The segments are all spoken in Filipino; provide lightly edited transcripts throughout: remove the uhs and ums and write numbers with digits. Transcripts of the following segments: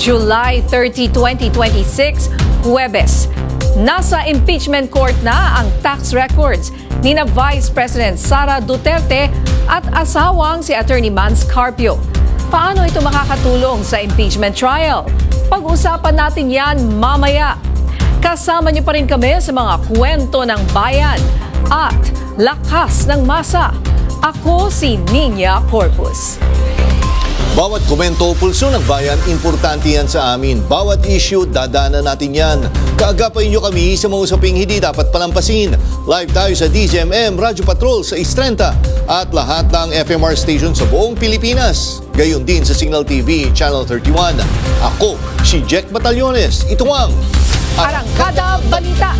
July 30, 2026, Huwebes. Nasa impeachment court na ang tax records ni na Vice President Sara Duterte at asawang si Attorney Mans Carpio. Paano ito makakatulong sa impeachment trial? Pag-usapan natin yan mamaya. Kasama niyo pa rin kami sa mga kwento ng bayan at lakas ng masa. Ako si Nina Corpus. Bawat komento o pulso ng bayan, importante yan sa amin. Bawat issue, dadaanan natin yan. Kaagapay nyo kami sa mga usaping hindi dapat palampasin. Live tayo sa DZMM, Radyo Patrol sa 630 at lahat ng FMR station sa buong Pilipinas. Gayon din sa Signal TV, Channel 31. Ako, si Jack Batallones. Ito ang Arangkada Balita.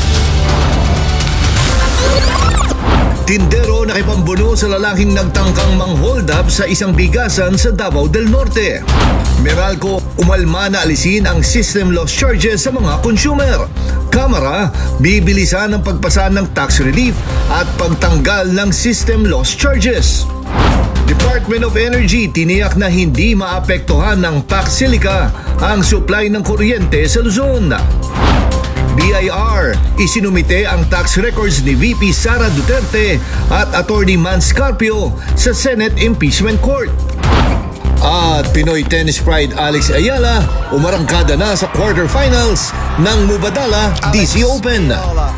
Tindero nakipambuno sa lalaking nagtangkang mang-hold up sa isang bigasan sa Davao del Norte. Meralco, umalma na alisin ang system loss charges sa mga consumer. Kamara, bibilisan ang pagpasa ng tax relief at pagtanggal ng system loss charges. Department of Energy tiniyak na hindi maapektuhan ng tax silica ang supply ng kuryente sa Luzon. BIR, isinumite ang tax records ni VP Sara Duterte at Attorney Mans Carpio sa Senate Impeachment Court. At Pinoy Tennis Pride Alex Ayala umarangkada na sa quarterfinals ng Mubadala DC Open.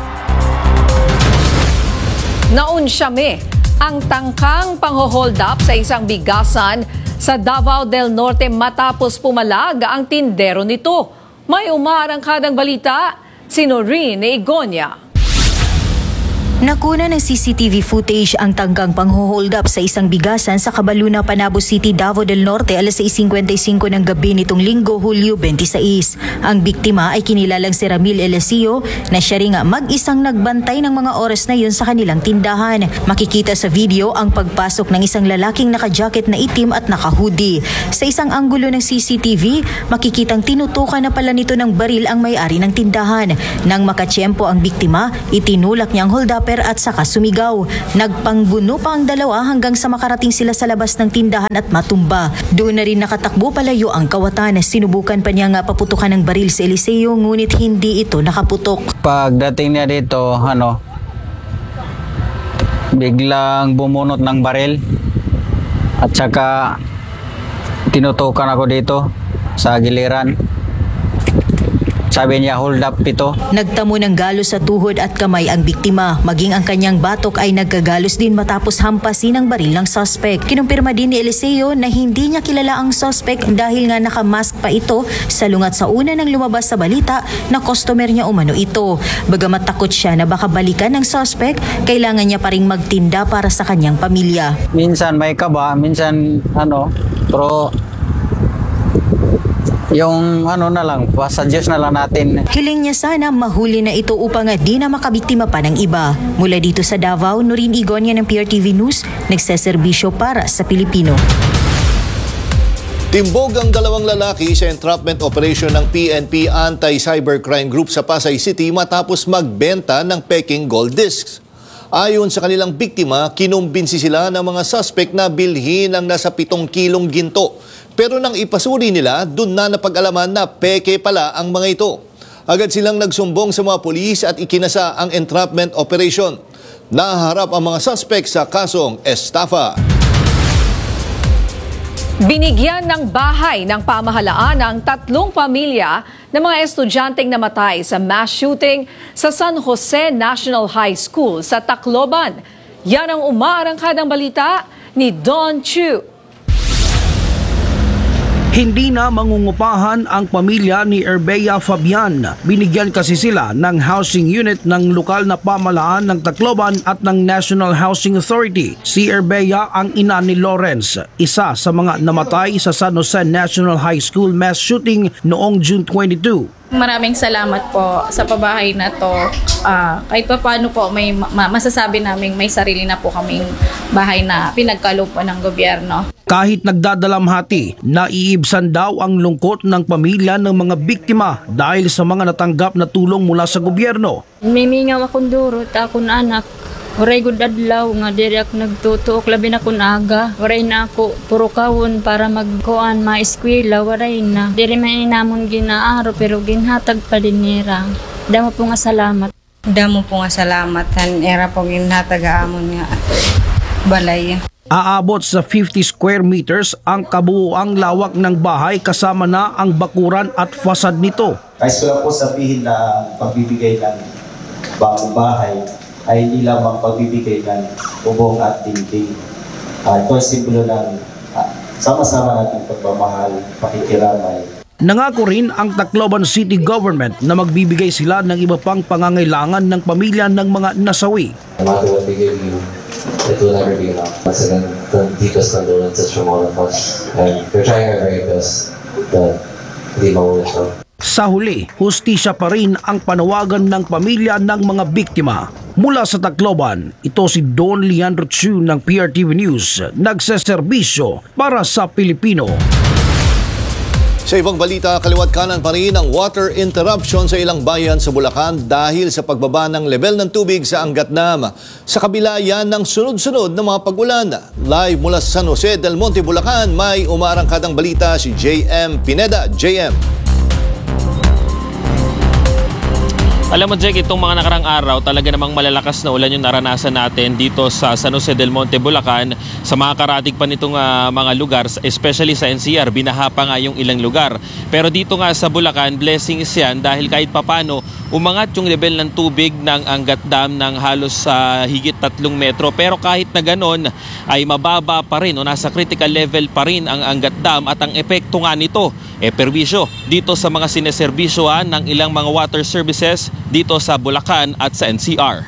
Naunsyame ang tangkang pangho-hold up sa isang bigasan sa Davao del Norte matapos pumalag ang tindero nito. May umarangkadang balita. Si Noreen Igonia. Nakuna ng CCTV footage ang tanggang pangho-hold up sa isang bigasan sa Cabaluna, Panabo City, Davao del Norte alas 6:55 ng gabi nitong Linggo, Hulyo 26. Ang biktima ay kinilalang si Ramil Eliseo na siya ring mag-isang nagbantay ng mga oras na yun sa kanilang tindahan. Makikita sa video ang pagpasok ng isang lalaking naka-jacket na itim at naka-hoodie. Sa isang anggulo ng CCTV, makikitang tinutukan na pala nito ng baril ang may-ari ng tindahan. Nang makatsyempo ang biktima, itinulak niya ang hold up at saka sumigaw. Nagpangbuno pa ang dalawa hanggang sa makarating sila sa labas ng tindahan at matumba. Doon na rin nakatakbo palayo ang kawatan. Sinubukan pa niya nga paputukan ng baril si Eliseo ngunit hindi ito nakaputok. Pagdating niya dito, biglang bumunot ng baril at saka tinutukan ako dito sa giliran. Sabi niya, hold up ito. Nagtamo ng galos sa tuhod at kamay ang biktima. Maging ang kanyang batok ay nagkagalos din matapos hampasin ang baril ng suspect. Kinumpirma din ni Eliseo na hindi niya kilala ang suspect dahil nga nakamask pa ito salungat sa una ng lumabas sa balita na customer niya umano ito. Bagamat takot siya na baka balikan ng suspect, kailangan niya pa ring magtinda para sa kanyang pamilya. Minsan may kaba, minsan pero yung na lang, passages na lang natin. Hiling niya sana mahuli na ito upang di na makabiktima pa ng iba. Mula dito sa Davao, Noreen Igonia ng PRTV News, nagseserbisyo para sa Pilipino. Timbog ang dalawang lalaki sa entrapment operation ng PNP Anti-Cybercrime Group sa Pasay City matapos magbenta ng peking gold discs. Ayon sa kanilang biktima, kinumbinsi sila ng mga suspect na bilhin ang nasa 7 kilong ginto. Pero nang ipasuri nila, dun na napag-alaman na peke pala ang mga ito. Agad silang nagsumbong sa mga pulis at ikinasa ang entrapment operation. Naharap ang mga suspect sa kasong estafa. Binigyan ng bahay ng pamahalaan ang 3 pamilya ng mga estudyanteng namatay sa mass shooting sa San Jose National High School sa Tacloban. Yan ang umaarangkadang balita ni Don Chu. Hindi na mangungupahan ang pamilya ni Erbea Fabian. Binigyan kasi sila ng housing unit ng lokal na pamahalaan ng Tacloban at ng National Housing Authority. Si Erbea ang ina ni Lawrence, isa sa mga namatay sa San Jose National High School mass shooting noong June 22. Maraming salamat po sa pabahay na to. Kahit pa paano po may masasabi namin may sarili na po kaming bahay na pinagkaloob ng gobyerno. Kahit nagdadalamhati, naiibsan daw ang lungkot ng pamilya ng mga biktima dahil sa mga natanggap na tulong mula sa gobyerno. Mimingaw akong durot, akong anak. Waray gud adlaw nga diri ako nagtutuok labi na kun aga. Waray na ako puro kawon para magkuan ma-eskwela, waray na. Diri man inamon ginaaro pero ginhatag pa din nira. Damo po nga salamat. Damo po nga salamat han era po ginhatag amon nga balay. Aabot sa 50 square meters ang kabuuang lawak ng bahay kasama na ang bakuran at fasad nito. Kaya ko lang po sabihin na ang pagbibigay ng bagong bahay ay hindi lamang pagbibigay ng bubong at dingding. Ito ay simbolo ng sama-sama nating pagmamahal, pakikiramay. Nangako rin ang Tacloban City Government na magbibigay sila ng iba pang pangangailangan ng pamilya ng mga nasawi. No matter what they give you, it will never be enough. Once again, the deepest condolences from all of us. And we're trying our very best, but hindi maulit ito. Sa huli, hustisya pa rin ang panawagan ng pamilya ng mga biktima. Mula sa Tacloban, ito si Don Leandro Chu ng PRTV News, nagseserbisyo para sa Pilipino. Sa ibang balita, kaliwat kanan pa rin ang water interruption sa ilang bayan sa Bulacan dahil sa pagbaba ng level ng tubig sa Angat Dam. Sa kabila yan ng sunod-sunod na mga pag-ulan. Live mula sa San Jose del Monte, Bulacan, may umaarangkadang balita si JM Pineda. JM. Alam mo, Jake, itong mga nakarang araw, talaga namang malalakas na ulan yung naranasan natin dito sa San Jose del Monte, Bulacan. Sa mga karatig pa nitong mga lugar, especially sa NCR, binaha pa nga yung ilang lugar. Pero dito nga sa Bulacan, blessings yan dahil kahit papano, umangat yung level ng tubig ng Angat Dam ng halos higit 3 metro. Pero kahit na ganon, ay mababa pa rin o nasa critical level pa rin ang Angat Dam at ang epekto nga nito, perwisyo dito sa mga sineserbisyohan ng ilang mga water services dito sa Bulacan at sa NCR.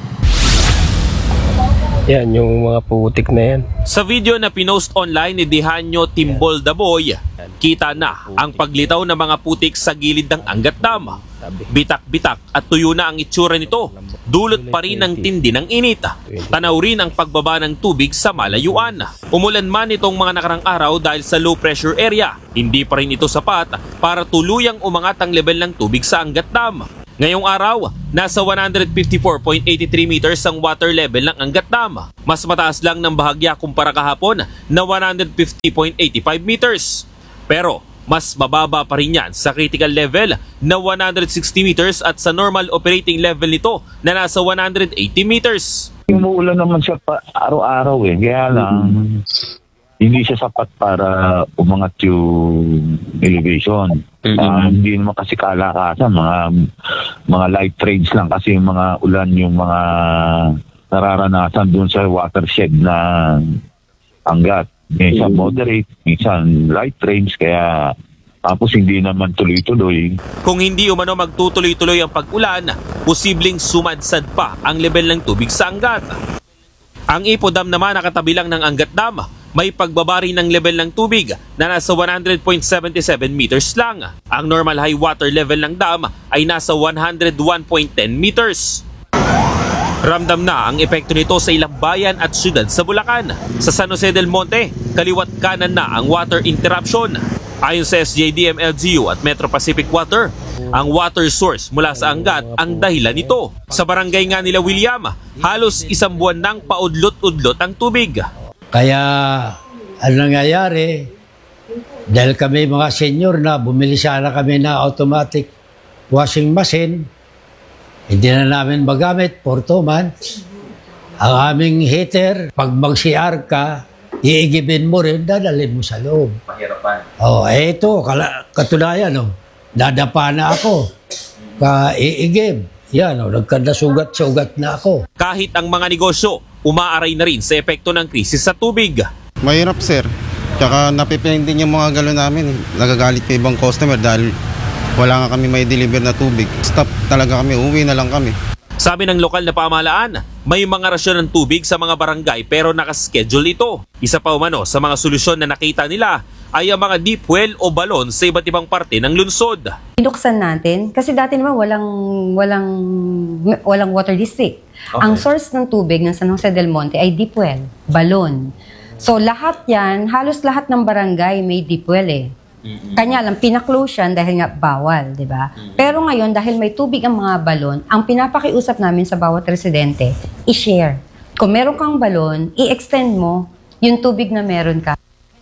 Yan, yung mga putik na yan. Sa video na pinost online ni Dihanyo Timbol Daboy, kita na ang paglitaw ng mga putik sa gilid ng Angat Dam. Bitak-bitak at tuyo na ang itsura nito. Dulot pa rin ng tindi ng init. Tanaw rin ang pagbaba ng tubig sa malayuan. Umulan man itong mga nakarang araw dahil sa low pressure area. Hindi pa rin ito sapat para tuluyang umangat ang level ng tubig sa Angat Dam. Ngayong araw, nasa 154.83 meters ang water level ng Angat Dam. Mas mataas lang ng bahagya kumpara kahapon na 150.85 meters. Pero mas mababa pa rin yan sa critical level na 160 meters at sa normal operating level nito na nasa 180 meters. Umuulan naman siya pa araw-araw kaya lang hindi siya sapat para umangat yung elevation. Hindi naman kasi kalakasan, mga light trades lang kasi yung mga ulan yung mga nararanasan doon sa watershed na Angat. Minsan moderate, minsan light rains, kaya tapos hindi naman tuloy-tuloy. Kung hindi umano magtutuloy-tuloy ang pag-ulan, posibleng sumadsad pa ang level ng tubig sa Angat. Ang Ipo Dam naman nakatabi lang ng Angat Dam. May pagbaba rin ng level ng tubig na nasa 100.77 meters lang. Ang normal high water level ng dam ay nasa 101.10 meters. Ramdam na ang epekto nito sa ilang bayan at syudad sa Bulacan. Sa San Jose del Monte, kaliwat kanan na ang water interruption. Ayon sa SJDM-LGU at Metro Pacific Water, ang water source mula sa Angat ang dahilan nito. Sa barangay nga nila William, halos 1 buwan nang paudlot-udlot ang tubig. Kaya ang nangyayari, dahil kami mga senior na bumili sana kami na automatic washing machine, hindi na namin magamit for 2 months. Ang aming heater, pag mag-CR ka, iigibin mo rin, dadalhin mo sa loob. Mahirapan. Ito, katunayan, dadapa na ako. Iigib. Yan, nagkadasugat-sugat na ako. Kahit ang mga negosyo, umaaray na rin sa epekto ng krisis sa tubig. Mahirap, sir. Tsaka napipiling din yung mga galon namin. Nagagalit yung ibang customer dahil wala nga kami may deliver na tubig. Stop talaga kami, uwi na lang kami. Sabi ng lokal na pamahalaan, may mga rasyon ng tubig sa mga barangay pero nakaschedule ito. Isa pa umano sa mga solusyon na nakita nila ay ang mga deep well o balon sa iba't ibang parte ng lungsod. Binuksan natin kasi dati naman walang water district. Okay. Ang source ng tubig ng San Jose del Monte ay deep well, balon. So lahat yan, halos lahat ng barangay may deep well Kanya lang, pinaklose yan dahil nga bawal, di ba? Pero ngayon, dahil may tubig ang mga balon, ang pinapakiusap namin sa bawat residente, i-share. Kung meron kang balon, i-extend mo yung tubig na meron ka.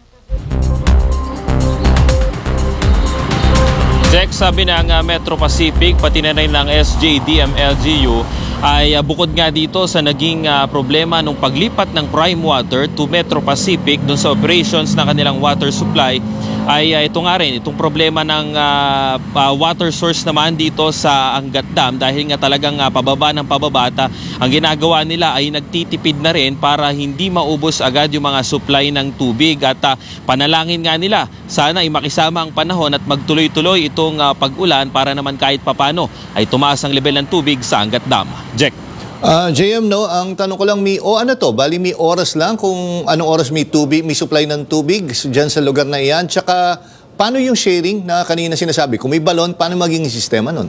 Jack, sabi ng Metro Pacific, pati na rin ng SJDM-LGU, ay bukod nga dito sa naging problema nung paglipat ng Prime Water to Metro Pacific dun sa operations ng kanilang water supply, ay ito nga rin, itong problema ng water source naman dito sa Angat Dam, dahil nga talagang pababa ng pababa at ang ginagawa nila ay nagtitipid na rin para hindi maubos agad yung mga supply ng tubig at panalangin nga nila sana ay makisama ang panahon at magtuloy-tuloy itong pag-ulan para naman kahit papano ay tumaas ang level ng tubig sa Angat Dam. Jack. JM, no, ang tanong ko lang, bali may oras lang kung anong oras may tubig, may supply ng tubig dyan sa lugar na iyan. Tsaka, paano yung sharing na kanina sinasabi? Kung may balon, paano magiging sistema nun?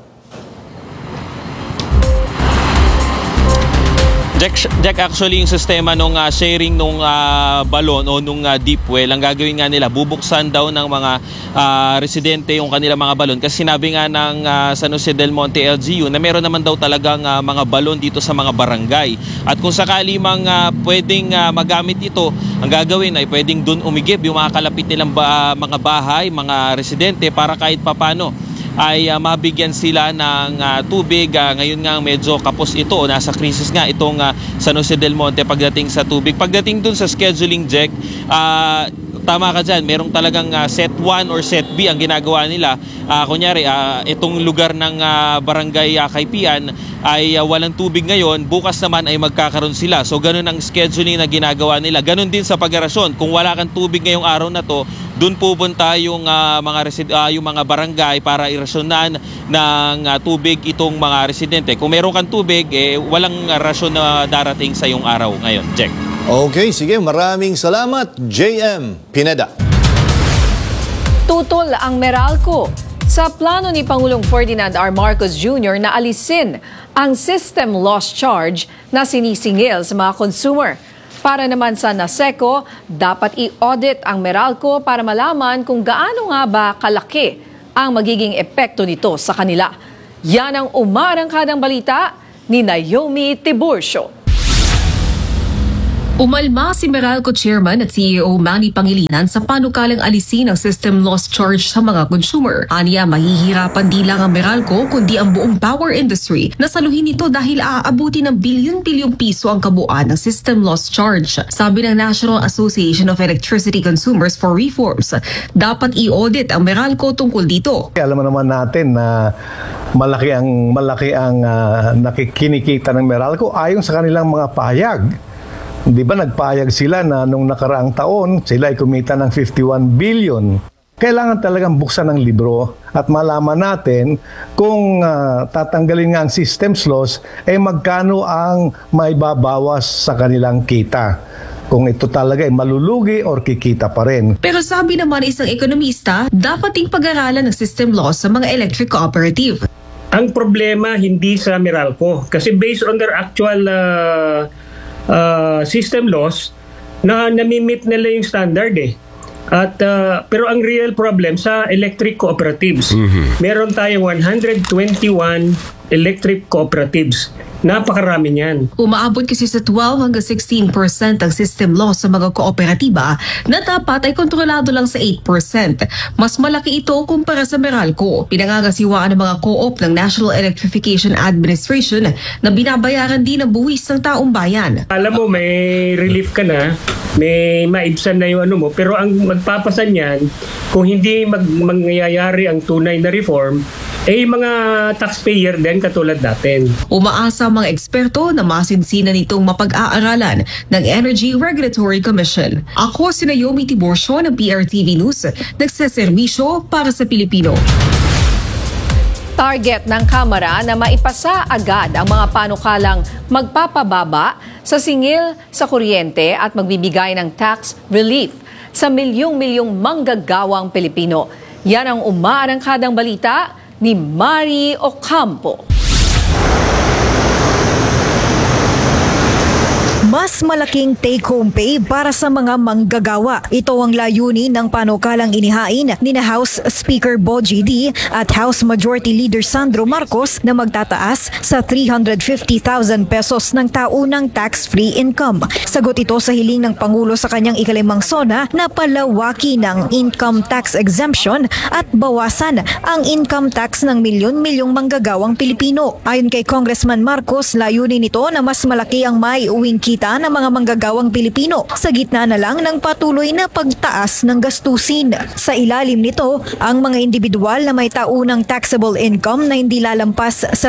Jack, actually yung sistema nung sharing nung balon o nung deep well, ang gagawin nga nila, bubuksan daw ng mga residente yung kanilang mga balon. Kasi sinabi nga ng San Jose del Monte LGU na meron naman daw talagang mga balon dito sa mga barangay. At kung sakali pwedeng magamit ito, ang gagawin ay pwedeng dun umigib yung mga kalapit nilang mga bahay, mga residente para kahit papano ay mabigyan sila ng tubig. Ngayon nga medyo kapos ito o nasa krisis nga itong San Jose del Monte pagdating sa tubig. Pagdating dun sa scheduling, Jack, tama ka dyan, merong talagang set 1 or set B ang ginagawa nila. Kunyari, itong lugar ng barangay Kaipian ay walang tubig ngayon, bukas naman ay magkakaroon sila. So ganun ang scheduling na ginagawa nila. Ganun din sa Pag-arasyon. Kung wala kang tubig ngayong araw na to, doon pupunta yung mga barangay para irasyonan ng tubig itong mga residente. Kung meron kang tubig, walang rasyon na darating sa iyong araw ngayon, Jack. Okay, sige. Maraming salamat, JM Pineda. Tutol ang Meralco sa plano ni Pangulong Ferdinand R. Marcos Jr. na alisin ang system loss charge na sinisingil sa mga consumer. Para naman sa NASECO, dapat i-audit ang Meralco para malaman kung gaano nga ba kalaki ang magiging epekto nito sa kanila. Yan ang umarangkadang balita ni Naomi Tiburcio. Umalma si Meralco Chairman at CEO Manny Pangilinan sa panukalang alisin ang system loss charge sa mga consumer. Aniya, mahihirapan di lang ang Meralco kundi ang buong power industry na saluhin ito dahil aabuti ng bilyon-bilyong piso ang kabuuan ng system loss charge. Sabi ng National Association of Electricity Consumers for Reforms, dapat i-audit ang Meralco tungkol dito. Alam mo naman natin na malaki ang nakikinikita ng Meralco ayon sa kanilang mga pahayag. Di ba nagpahayag sila na nung nakaraang taon, sila ay kumita ng 51 billion. Kailangan talagang buksan ng libro at malaman natin kung tatanggalin nga ang systems loss, magkano ang maibabawas sa kanilang kita. Kung ito talaga ay malulugi or kikita pa rin. Pero sabi naman isang ekonomista, dapat ding pag-aralan ng system loss sa mga electric cooperative. Ang problema hindi sa Meralco kasi based on their actual system loss na namimit nila yung standard At pero ang real problem sa electric cooperatives. Meron tayong 121 electric cooperatives. Napakarami niyan. Umaabot kasi sa 12 hanggang 16% ang system loss sa mga kooperatiba na dapat ay kontrolado lang sa 8%. Mas malaki ito kumpara sa Meralco. Pinangangasiwaan ng mga co-op ng National Electrification Administration na binabayaran din ang buwis ng taong bayan. Alam mo, may relief ka na, may maibsan na yung mo, pero ang magpapasan yan, kung hindi mangyayari ang tunay na reform, mga taxpayer din katulad natin. Umaasa ang mga eksperto na masinsinan nitong mapag-aaralan ng Energy Regulatory Commission. Ako si Naomi Tiburcio ng PRTV News, nagseserbisyo para sa Pilipino. Target ng Kamara na maipasa agad ang mga panukalang magpapababa sa singil sa kuryente at magbibigay ng tax relief sa milyong-milyong manggagawang Pilipino. Yan ang umaarangkadang balita ni Mari Ocampo. Mas malaking take-home pay para sa mga manggagawa. Ito ang layunin ng panukalang inihain ni House Speaker Bogie D at House Majority Leader Sandro Marcos na magtataas sa 350,000 pesos ng taunang tax-free income. Sagot ito sa hiling ng Pangulo sa kanyang ikalimang SONA na palawaki ng income tax exemption at bawasan ang income tax ng milyon-milyong manggagawang Pilipino. Ayon kay Congressman Marcos, layunin nito na mas malaki ang maiuwing kita ng mga manggagawang Pilipino sa gitna na lang ng patuloy na pagtaas ng gastusin. Sa ilalim nito, ang mga individual na may taunang taxable income na hindi lalampas sa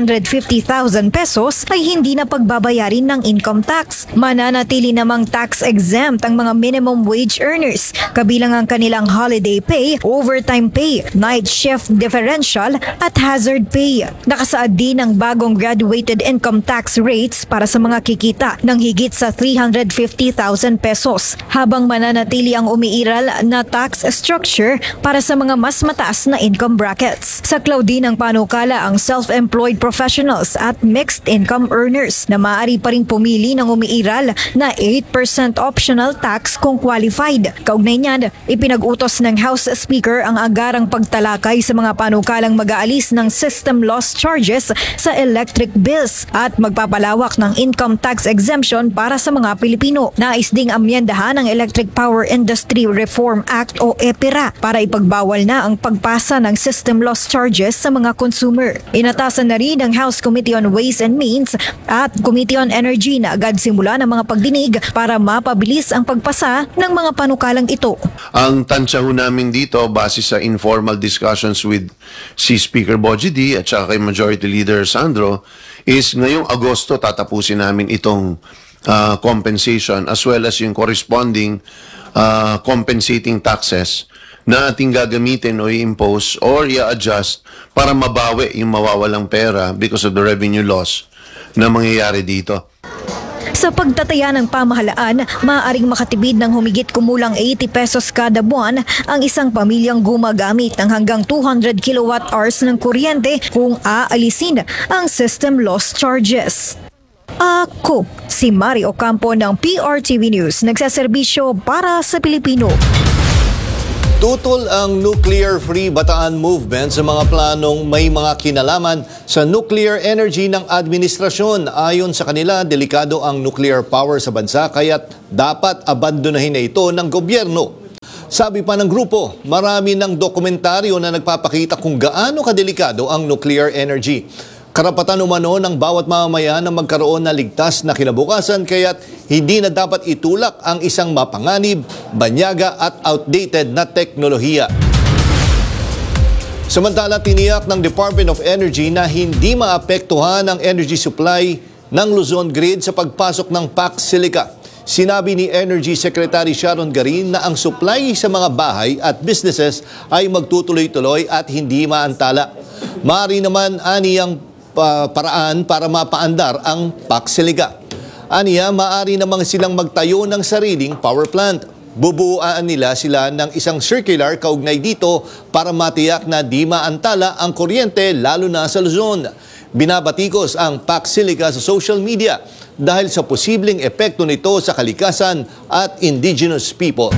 350,000 pesos ay hindi na pagbabayarin ng income tax. Mananatili namang tax exempt ang mga minimum wage earners, kabilang ang kanilang holiday pay, overtime pay, night shift differential at hazard pay. Nakasaad din ang bagong graduated income tax rates para sa mga kikita ng higit sa 350,000 pesos, habang mananatili ang umiiral na tax structure para sa mga mas mataas na income brackets. Saklaw din ng panukala ang self-employed professionals at mixed income earners na maaari pa rin pumili ng umiiral na 8% optional tax kung qualified. Kaugnay niyan, ipinag-utos ng House Speaker ang agarang pagtalakay sa mga panukalang mag-aalis ng system loss charges sa electric bills at magpapalawak ng income tax exemption para sa mga Pilipino. Nais ding amyendahan ang Electric Power Industry Reform Act o EPIRA para ipagbawal na ang pagpasa ng system loss charges sa mga consumer. Inatasan na rin ng House Committee on Ways and Means at Committee on Energy na agad simula ng mga pagdinig para mapabilis ang pagpasa ng mga panukalang ito. Ang tansya ho namin dito, base sa informal discussions with si Speaker Bogie D at saka kay Majority Leader Sandro, is ngayong Agosto tatapusin namin itong compensation as well as yung corresponding compensating taxes na ating gagamitin o i-impose or i-adjust para mabawi yung mawawalang pera because of the revenue loss na mangyayari dito. Sa pagtataya ng pamahalaan, maaaring makatipid ng humigit kumulang 80 pesos kada buwan ang isang pamilyang gumagamit ng hanggang 200 kilowatt hours ng kuryente kung aalisin ang system loss charges. Ako, si Mari Ocampo ng PRTV News, nagsaserbisyo para sa Pilipino. Tutol ang nuclear-free Bataan movement sa mga planong may mga kinalaman sa nuclear energy ng administrasyon. Ayon sa kanila, delikado ang nuclear power sa bansa kaya't dapat abandonahin na ito ng gobyerno. Sabi pa ng grupo, marami ng dokumentaryo na nagpapakita kung gaano kadelikado ang nuclear energy. Karapatan umano ng bawat mamamayan na magkaroon na ligtas na kinabukasan kaya't hindi na dapat itulak ang isang mapanganib, banyaga at outdated na teknolohiya. Samantala, tiniyak ng Department of Energy na hindi maapektuhan ang energy supply ng Luzon Grid sa pagpasok ng PAC Silica. Sinabi ni Energy Secretary Sharon Garin na ang supply sa mga bahay at businesses ay magtutuloy-tuloy at hindi maantala. Maaari naman aniyang paraan para mapaandar ang PAC Silica. Aniya, maaari namang silang magtayo ng sariling power plant. Bubuuan nila sila ng isang circular kaugnay dito para matiyak na di maantala ang kuryente lalo na sa Luzon. Binabatikos ang PAC Silica sa social media dahil sa posibleng epekto nito sa kalikasan at indigenous people.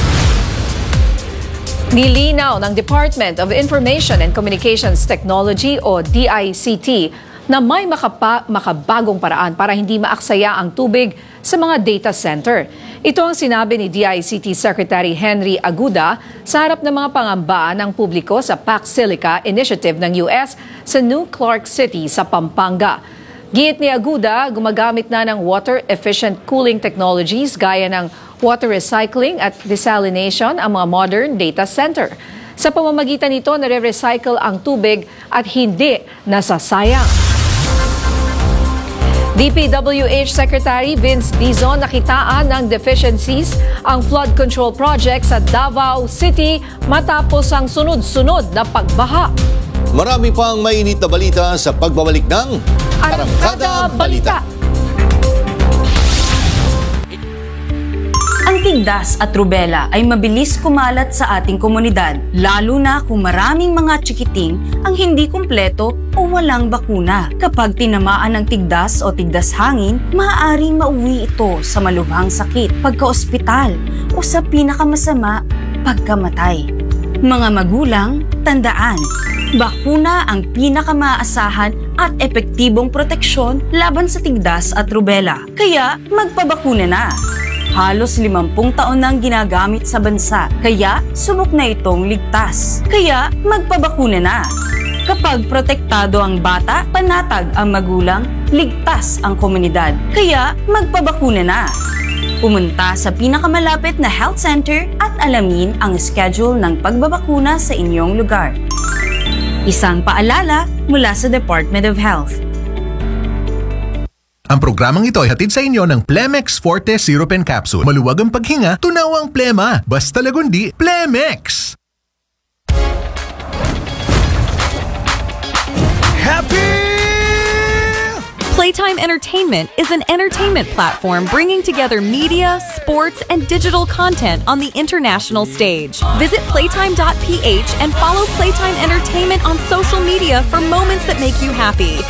Nilinaw ng Department of Information and Communications Technology o DICT na may makabagong paraan para hindi maaksaya ang tubig sa mga data center. Ito ang sinabi ni DICT Secretary Henry Aguda sa harap ng mga pangamba ng publiko sa PAC Silica Initiative ng US sa New Clark City sa Pampanga. Giit ni Aguda, gumagamit na ng water-efficient cooling technologies gaya ng water recycling at desalination ang mga modern data center. Sa pamamagitan nito, nare-recycle ang tubig at hindi nasasayang. DPWH Secretary Vince Dizon nakitaan ng deficiencies ang flood control project sa Davao City matapos ang sunod-sunod na pagbaha. Marami pang mainit na balita sa pagbabalik ng Arangkada Balita. Ang Ang tigdas at rubella ay mabilis kumalat sa ating komunidad, lalo na kung maraming mga chikiting ang hindi kumpleto o walang bakuna. Kapag tinamaan ng tigdas o tigdas hangin, maaaring mauwi ito sa malubhang sakit, pagka-ospital o sa pinakamasama, pagkamatay. Mga magulang, tandaan, bakuna ang pinakamaasahan at epektibong proteksyon laban sa tigdas at rubella. Kaya magpabakuna na! Halos 50 taon nang ginagamit sa bansa, kaya subok na itong ligtas. Kaya magpabakuna na! Kapag protektado ang bata, panatag ang magulang, ligtas ang komunidad. Kaya magpabakuna na! Pumunta sa pinakamalapit na health center at alamin ang schedule ng pagbabakuna sa inyong lugar. Isang paalala mula sa Department of Health. Ang programang ito ay hatid sa inyo ng Plemex Forte Syrup and Capsule. Maluwag ang paghinga, tunaw ang plema. Basta lagundi, Plemex! Happy! Playtime Entertainment is an entertainment platform bringing together media, sports, and digital content on the international stage. Visit playtime.ph and follow Playtime Entertainment on social media for moments that make you happy.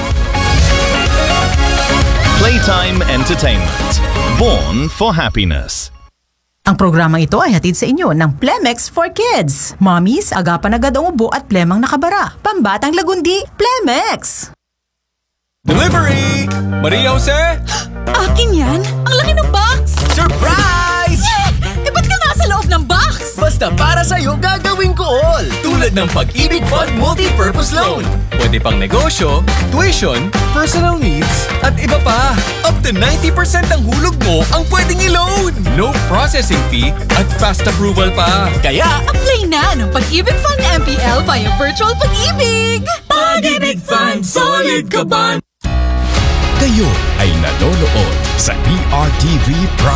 Playtime Entertainment. Born for happiness. Ang programang ito ay hatid sa inyo ng Plemex for Kids. Mommies, agapan agad ang ubo at plemang nakabara. Pambatang lagundi, Plemex! Delivery! Maria Jose? Akin yan? Ang laki ng box! Surprise! Eh, ba't ka nasa loob ng box? Basta para sa'yo gagawin ko all. Tulad ng Pag-ibig Fund Multi-Purpose Loan. Pwede pang negosyo, tuition, personal needs, at iba pa. Up to 90% ng hulog mo ang pwedeng i-loan. No processing fee at fast approval pa. Kaya, Apply na ng Pag-ibig Fund MPL via Virtual Pag-ibig! Pag-ibig Fund, solid ka ba? Kayo ay nanonood sa PRTV Prime.